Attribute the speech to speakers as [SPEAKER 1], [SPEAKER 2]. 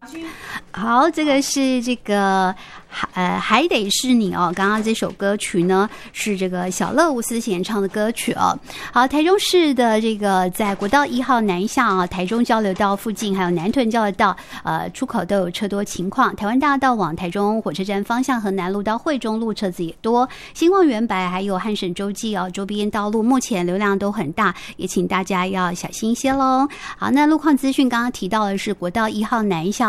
[SPEAKER 1] 好，这个是这个还得是你哦。刚刚这首歌曲呢是这个小乐伍思演唱的歌曲哦。好，台中市的这个在国道1号南向啊，台中交流道附近还有南屯交流道出口都有车多情况。台湾大道往台中火车站方向和南路到惠中路车子也多。新光园白还有汉省洲际哦周边道路目前流量都很大，也请大家要小心一些喽。好，那路况资讯刚刚提到的是国道1号南向